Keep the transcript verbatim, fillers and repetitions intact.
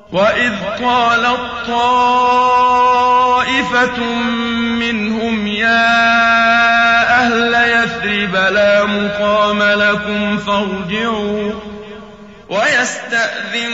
وإذ قالت طائفة منهم يا أهل يثرب لا مقام لكم فارجعوا ويستأذن